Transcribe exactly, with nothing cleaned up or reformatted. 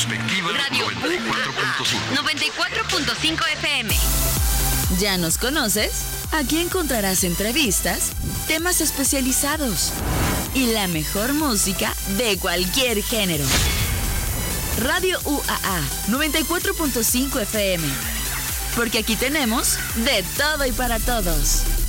Retrospectiva Radio noventa y cuatro punto cinco. noventa y cuatro punto cinco F M. ¿Ya nos conoces? Aquí encontrarás entrevistas, temas especializados y la mejor música de cualquier género. Radio U A A noventa y cuatro punto cinco F M. Porque aquí tenemos de todo y para todos.